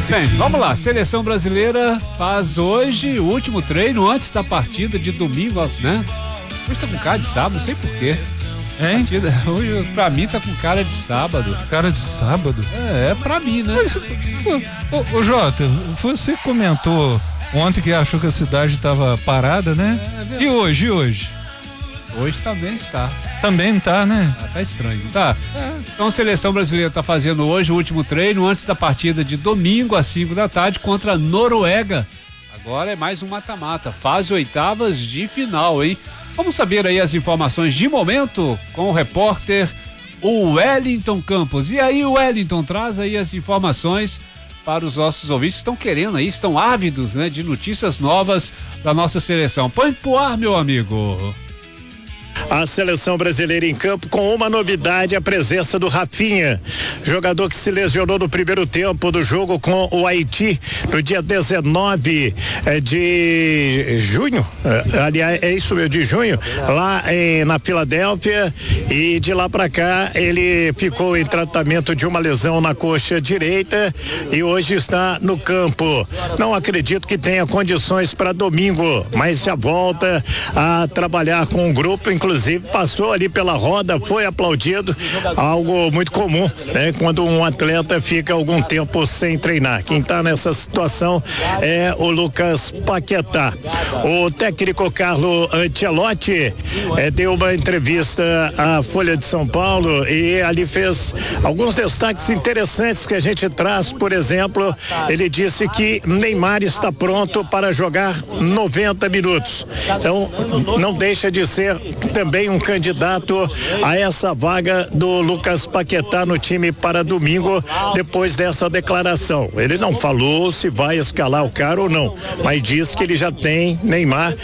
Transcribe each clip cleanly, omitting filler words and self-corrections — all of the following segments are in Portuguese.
Bem, vamos lá, seleção brasileira faz hoje o último treino antes da partida de domingo, né? Hoje tá com cara de sábado, não sei porquê. Hein? Hoje, pra mim, tá com cara de sábado. Cara de sábado? É pra mim, né? Ô Jota, você comentou ontem que achou que a cidade tava parada, né? E hoje? Hoje também está. Também tá, né? Tá estranho, tá? Então a seleção brasileira tá fazendo hoje o último treino antes da partida de domingo às 5 da tarde contra a Noruega. Agora é mais um mata-mata, fase oitavas de final, hein? Vamos saber aí as informações de momento com o repórter Wellington Campos. E aí, Wellington, traz aí as informações para os nossos ouvintes que estão querendo aí, estão ávidos, né, de notícias novas da nossa seleção. Põe pro ar, meu amigo. A seleção brasileira em campo com uma novidade, a presença do Rafinha, jogador que se lesionou no primeiro tempo do jogo com o Haiti no dia 19 de junho, aliás, é isso mesmo, de junho, lá na Filadélfia, e de lá para cá ele ficou em tratamento de uma lesão na coxa direita e hoje está no campo. Não acredito que tenha condições para domingo, mas já volta a trabalhar com o grupo, inclusive passou ali pela roda, foi aplaudido, algo muito comum, né? Quando um atleta fica algum tempo sem treinar. Quem está nessa situação é o Lucas Paquetá. O técnico Carlo Ancelotti deu uma entrevista à Folha de São Paulo e ali fez alguns destaques interessantes que a gente traz. Por exemplo, ele disse que Neymar está pronto para jogar 90 minutos. Então, não deixa de ser também um candidato a essa vaga do Lucas Paquetá no time para domingo, depois dessa declaração. Ele não falou se vai escalar o cara ou não, mas diz que ele já tem Neymar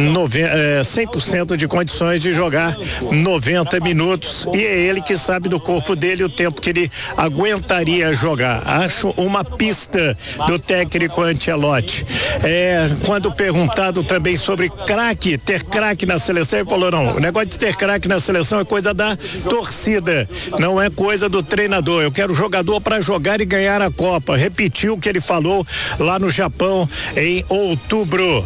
100% de condições de jogar 90 minutos e é ele que sabe do corpo dele o tempo que ele aguentaria jogar. Acho uma pista do técnico Ancelotti. Quando perguntado também sobre ter craque na seleção, ele falou: não, o negócio de ter craque na seleção é coisa da torcida, não é coisa do treinador. Eu quero jogador para jogar e ganhar a Copa. Repetiu o que ele falou lá no Japão em outubro.